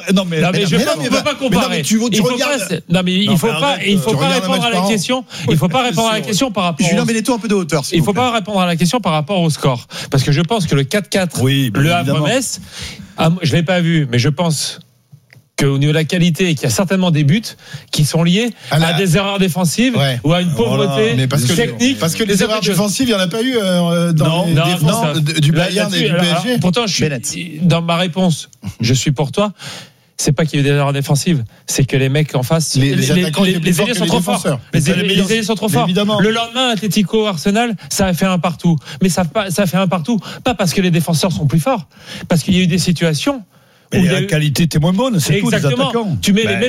Non mais je ne peux pas comparer. Il ne faut pas répondre à la question. Il faut pas répondre à la question par rapport. Julien Beneteau un peu de hauteur. Il ne faut pas répondre à la question par rapport au score, parce que je pense que le 4-4, le Havre-Metz, je l'ai pas vu, mais je pense qu'au niveau de la qualité, qu'il y a certainement des buts qui sont liés à des erreurs défensives ou à une pauvreté technique. Parce que les erreurs défensives, il n'y en a pas eu dans les défenses du Bayern et du PSG. Pourtant, dans ma réponse, je suis pour toi. C'est pas qu'il y ait des erreurs défensives, c'est que les mecs en face, les ailiers sont trop forts. Les ailiers sont trop forts. Le lendemain, Atlético Arsenal, ça a fait un partout. Mais ça a fait un partout, pas parce que les défenseurs sont plus forts, parce qu'il y a eu des situations. Mais la qualité était moins bonne, c'est exactement. Tout, les attaquants. Tu mets les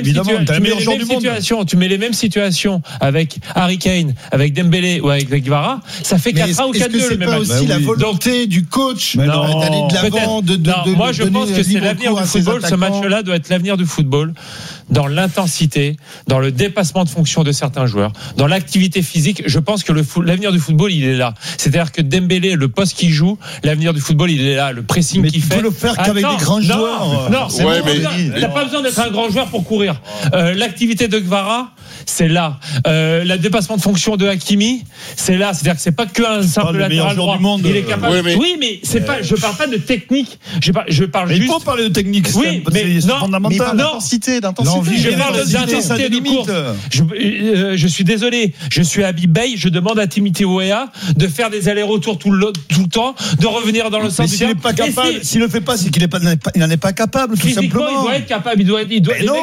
mêmes situations avec Harry Kane, avec Dembélé ou avec Guevara, ça fait 4-1 ou 4-2 le même match. C'est aussi la volonté du coach d'aller de l'avant, moi je pense que c'est l'avenir du football. Ce match-là doit être l'avenir du football, dans l'intensité, dans le dépassement de fonction de certains joueurs, dans l'activité physique. Je pense que l'avenir du football, il est là. C'est-à-dire que Dembélé, le poste qu'il joue, l'avenir du football, il est là. Le pressing qu'il fait. Mais tu peux le faire qu'avec des grands joueurs. Non, t'as pas besoin d'être un grand joueur pour courir. L'activité de Guevara, c'est là. Le dépassement de fonction de Hakimi, c'est là. C'est-à-dire que c'est pas qu'un simple latéral droit. Il est capable. Oui, mais c'est pas. Je parle pas de technique. Je parle juste. Il faut parler de technique. Oui, mais c'est fondamental. D'intensité. Je parle d'intensité de course. Je suis désolé. Je suis Habib Bey. Je demande à Timothy Weah de faire des allers-retours tout le temps, de revenir dans le sens du terrain. S'il n'est pas capable, s'il le fait pas, c'est qu'il n'en est pas capable. Tout simplement. Il doit être capable. Ils doivent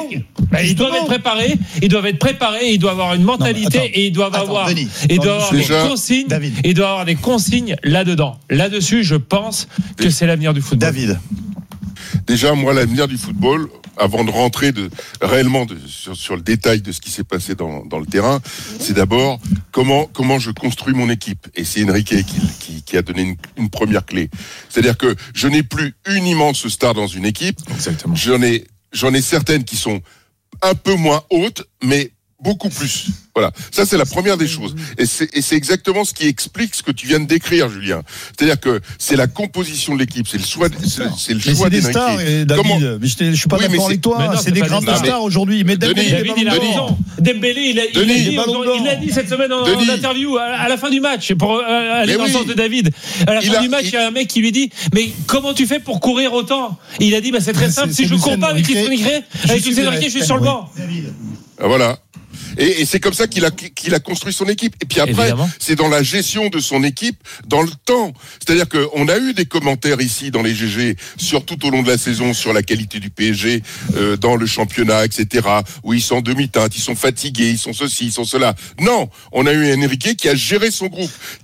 être préparés. Ils doivent être préparés. Ils doivent avoir une mentalité et ils doivent avoir des consignes. Ils doivent avoir des consignes là-dedans. Là-dessus, je pense que c'est l'avenir du football. David. Déjà, moi, l'avenir du football, avant de rentrer réellement sur le détail de ce qui s'est passé dans le terrain, c'est d'abord comment je construis mon équipe. Et c'est Enrique qui a donné une première clé. C'est-à-dire que je n'ai plus une immense star dans une équipe. Exactement. J'en ai certaines qui sont un peu moins hautes, mais beaucoup plus. Voilà. Ça, c'est la première des choses. Et c'est exactement ce qui explique ce que tu viens de décrire, Julien. C'est-à-dire que c'est la composition de l'équipe, c'est le choix des stars, David. Je suis pas d'accord avec toi. C'est des grandes stars aujourd'hui. Mais David, il a raison. Dembélé, il a dit cette semaine en interview à la fin du match, pour aller dans le sens de David. À la fin du match, il y a un mec qui lui dit: mais comment tu fais pour courir autant? Il a dit: c'est très simple. Si je ne cours pas avec Luis Enrique, je suis sur le banc. Voilà. Et c'est comme ça qu'il a construit son équipe. Et puis après, évidemment, c'est dans la gestion de son équipe dans le temps. C'est-à-dire qu'on a eu des commentaires ici dans les GG sur tout au long de la saison sur la qualité du PSG dans le championnat, etc. Où ils sont en demi-teinte, ils sont fatigués, ils sont ceci, ils sont cela. Non, on a eu Enrique qui a géré son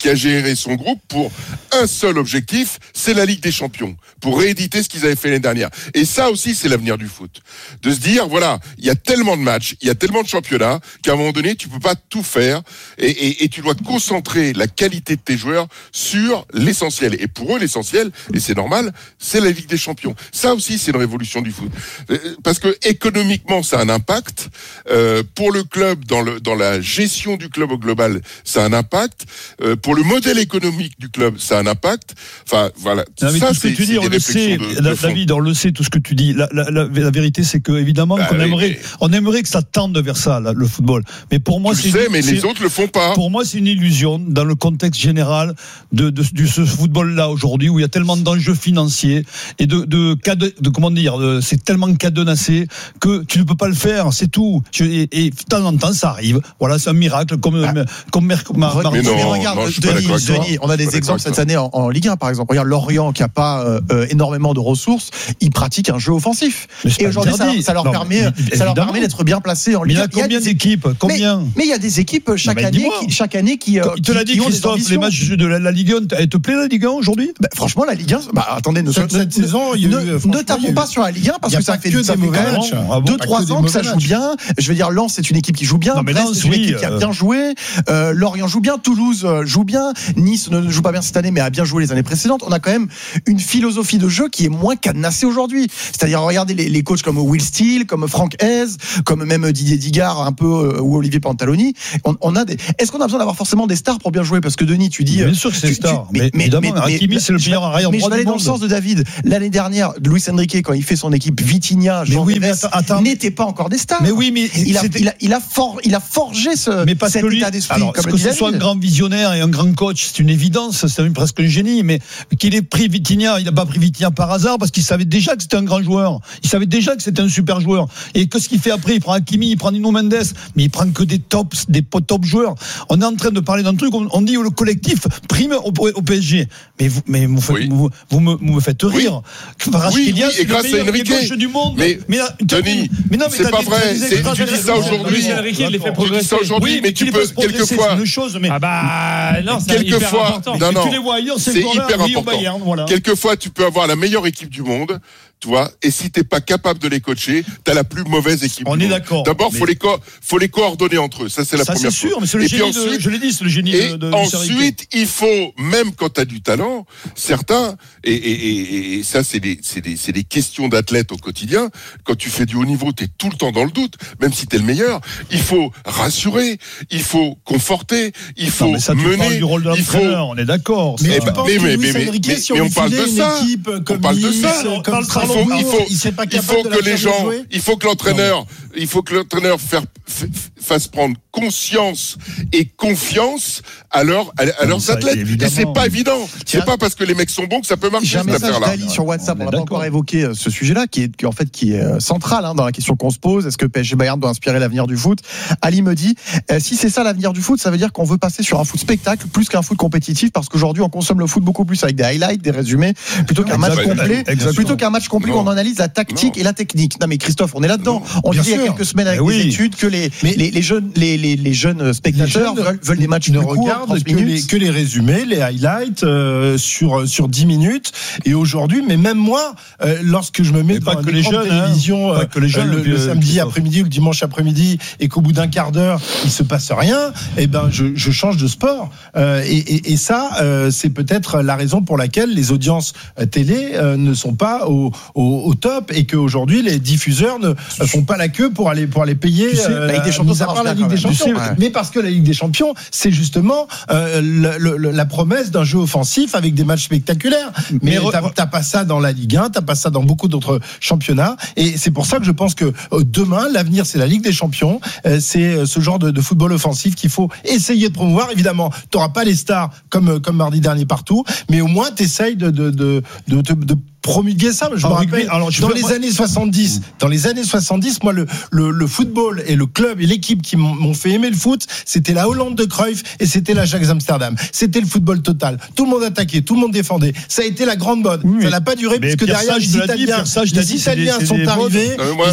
groupe pour un seul objectif, c'est la Ligue des Champions, pour rééditer ce qu'ils avaient fait l'année dernière. Et ça aussi, c'est l'avenir du foot. De se dire, voilà, il y a tellement de matchs, il y a tellement de championnats qu'à un moment donné, tu peux pas tout faire et tu dois concentrer la qualité de tes joueurs sur l'essentiel. Et pour eux, l'essentiel, et c'est normal, c'est la Ligue des Champions. Ça aussi, c'est une révolution du foot. Parce que économiquement, ça a un impact. Pour le club, dans la gestion du club au global, ça a un impact. Pour le modèle économique du club, ça a un impact. Enfin, voilà. Non, mais ça, tout ce que tu dis, on le sait, David, on le sait, tout ce que tu dis. La vérité, c'est que, évidemment, on aimerait que ça tende vers ça, là, le football. Mais pour moi, les autres le font pas. Pour moi, c'est une illusion dans le contexte général de ce football-là aujourd'hui, où il y a tellement d'enjeux financiers et comment dire, c'est tellement cadenassé que tu ne peux pas le faire, c'est tout. Et de temps en temps, ça arrive. Voilà, c'est un miracle, comme regarde, Denis, on a des exemples cette année en Ligue 1, par exemple. Regarde Lorient, qui a pas énormément de ressources, ils pratiquent un jeu offensif. Et aujourd'hui, ça leur permet d'être bien placés en Ligue 1. Il y a combien d'équipes? Mais il y a des équipes chaque année qui il te l'a dit, Christophe, les matchs de la Ligue 1, elle te plaît la Ligue 1 aujourd'hui? Franchement, la Ligue 1, attendez, cette saison, ne tapons pas sur la Ligue 1 parce que ça fait quand même 2-3 ans que ça joue bien. Je veux dire, Lens, c'est une équipe qui joue bien. Brest, c'est une équipe qui a bien joué. Lorient joue bien. Toulouse joue bien. Nice ne joue pas bien cette année, mais a bien joué les années précédentes. On a quand même une philosophie de jeu qui est moins cadenassée aujourd'hui. C'est-à-dire, regardez les coachs comme Will Steele, comme Franck Hez, comme même Didier Digard, un peu ou Olivier Pantaloni. On a est-ce qu'on a besoin d'avoir forcément des stars pour bien jouer? Parce que Denis, tu dis. Bien sûr que c'est des stars. Mais évidemment, Hakimi, c'est le meilleur arrière droit du monde. Mais je vais aller dans le sens de David. L'année dernière, Luis Enrique, quand il fait son équipe, Vitinha, Jean Neves, n'étaient pas encore des stars. Mais oui, mais il a forgé cet état d'esprit. Alors, que ce soit un grand visionnaire et un grand coach, c'est une évidence, c'est presque un génie. Mais qu'il ait pris Vitinha, il n'a pas pris Vitinha par hasard parce qu'il savait déjà que c'était un grand joueur. Il savait déjà que c'était un super joueur. Et que ce qu'il fait après, il prend Hakimi, il prend Nuno Mendes, mais il prend que des top joueurs. On est en train de parler d'un truc, on dit le collectif prime au PSG. Mais vous me faites rire. Oui, et grâce à Enrique. Du monde. Mais Denis, c'est pas vrai. Tu dis ça aujourd'hui. Mais tu peux quelquefois. Non, c'est quelquefois. important. Non, tu les vois ailleurs, c'est hyper important. Quelquefois, tu peux avoir la meilleure équipe du monde. Tu vois, et si t'es pas capable de les coacher, t'as la plus mauvaise équipe. On est d'accord. D'abord, faut les coordonner entre eux. Ça, c'est la première chose. C'est sûr, mais c'est le génie je l'ai dit, c'est le génie de ensuite, il faut, même quand t'as du talent, certains, et ça, c'est des questions d'athlètes au quotidien. Quand tu fais du haut niveau, t'es tout le temps dans le doute, même si t'es le meilleur. Il faut rassurer, il faut conforter, il faut mener. Du rôle de l'entraîneur, on est d'accord. Mais on parle de ça. On parle de ça. Il faut que l'entraîneur fasse prendre conscience et confiance à leurs athlètes. Et c'est pas évident. C'est pas parce que les mecs sont bons que ça peut marcher. J'ai un message d'Ali sur WhatsApp. On n'a pas encore évoqué ce sujet-là, qui est central dans la question qu'on se pose. Est-ce que PSG Bayern doit inspirer l'avenir du foot? Ali me dit, si c'est ça l'avenir du foot, ça veut dire qu'on veut passer sur un foot spectacle plus qu'un foot compétitif, parce qu'aujourd'hui on consomme le foot beaucoup plus avec des highlights, des résumés, plutôt qu'un match complet. Plutôt qu'un match complet où on analyse la tactique et la technique. Non mais Christophe, on est là-dedans. On disait il y a quelques semaines avec des études que les jeunes spectateurs veulent des matchs ne regardent que les résumés, les highlights sur 10 minutes. Et aujourd'hui, mais même moi, lorsque je me mets devant une écran de télévision le samedi après-midi ou le dimanche après-midi, et qu'au bout d'un quart d'heure il se passe rien, et ben je change de sport. Et ça, c'est peut-être la raison pour laquelle les audiences télé ne sont pas au top, et qu'aujourd'hui les diffuseurs ne font pas la queue pour aller payer la Ligue des Champions, la Ligue des Champions. Mais parce que la Ligue des Champions, c'est justement la promesse d'un jeu offensif avec des matchs spectaculaires. Mais t'as pas ça dans la Ligue 1, t'as pas ça dans beaucoup d'autres championnats, et c'est pour ça que je pense que demain l'avenir c'est la Ligue des Champions. C'est ce genre de football offensif qu'il faut essayer de promouvoir. Évidemment, t'auras pas les stars comme mardi dernier partout, mais au moins t'essayes de promulguer ça. Je me rappelle, dans les années 70, moi, le football et le club et l'équipe qui m'ont fait aimer le foot, c'était la Hollande de Cruyff et c'était l'Ajax Amsterdam. C'était le football total. Tout le monde attaquait, tout le monde défendait. Ça a été la grande mode. Ça n'a pas duré, puisque derrière, les Italiens sont arrivés.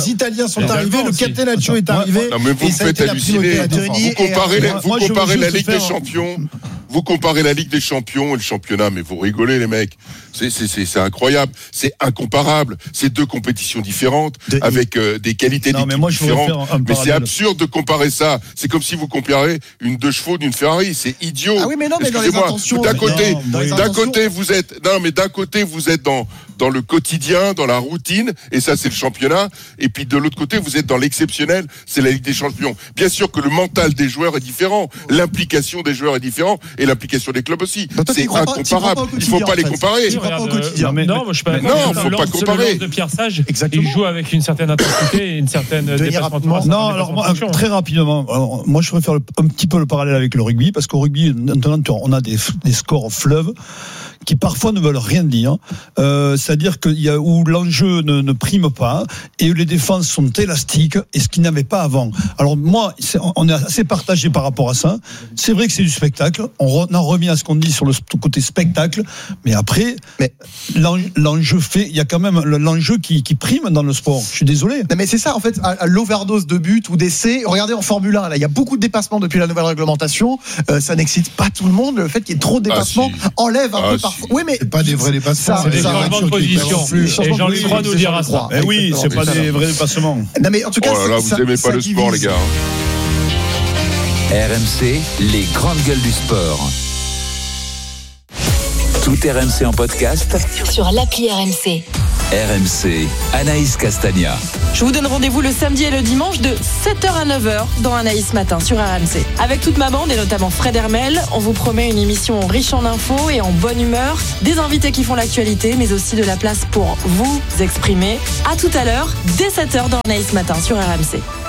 Le Catenaccio est arrivé. Non, mais vous me faites halluciner. Vous comparez la Ligue des Champions. Vous comparez la Ligue des Champions et le championnat, mais vous rigolez, les mecs. C'est incroyable. C'est incomparable. C'est deux compétitions différentes, avec des qualités d'équipe différentes. Mais c'est absurde de comparer ça. C'est comme si vous comparez une 2 chevaux d'une Ferrari. C'est idiot. Ah oui, mais non, mais dans les intentions. D'un côté, vous êtes dans le quotidien, dans la routine, et ça, c'est le championnat. Et puis, de l'autre côté, vous êtes dans l'exceptionnel, c'est la Ligue des Champions. Bien sûr que le mental des joueurs est différent, l'implication des joueurs est différente, et l'implication des clubs aussi. C'est incomparable. Il ne faut pas les comparer. Non, je ne faut pas comparer. De Pierre Sage, il joue avec une certaine intensité et une certaine déplacement. Non, alors très rapidement, moi je préfère un petit peu le parallèle avec le rugby, parce qu'au rugby, maintenant, on a des scores fleuves qui parfois ne veulent rien dire, c'est-à-dire où l'enjeu ne prime pas et où les défenses sont élastiques, et ce qu'il n'y avait pas avant. Alors moi, on est assez partagé par rapport à ça. C'est vrai que c'est du spectacle, on en revient à ce qu'on dit sur le côté spectacle, mais après, l'enjeu il y a quand même l'enjeu qui prime dans le sport. Je suis désolé. Non, mais c'est ça, en fait, à l'overdose de buts ou d'essais. Regardez en Formule 1, là, il y a beaucoup de dépassements depuis la nouvelle réglementation. Ça n'excite pas tout le monde. Le fait qu'il y ait trop de dépassements enlève un peu parfois. Oui, mais c'est pas des vrais dépassements. C'est des changements de position. Et Jean-Louis Croix nous dira ça. Oui, c'est pas des vrais dépassements. Non, mais en tout cas, vous aimez pas le sport, les gars. RMC, les grandes gueules du sport. Tout RMC en podcast sur l'appli RMC. RMC, Anaïs Castagna. Je vous donne rendez-vous le samedi et le dimanche de 7h à 9h dans Anaïs Matin sur RMC. Avec toute ma bande et notamment Fred Hermel, on vous promet une émission riche en infos et en bonne humeur, des invités qui font l'actualité, mais aussi de la place pour vous exprimer. À tout à l'heure, dès 7h dans Anaïs Matin sur RMC.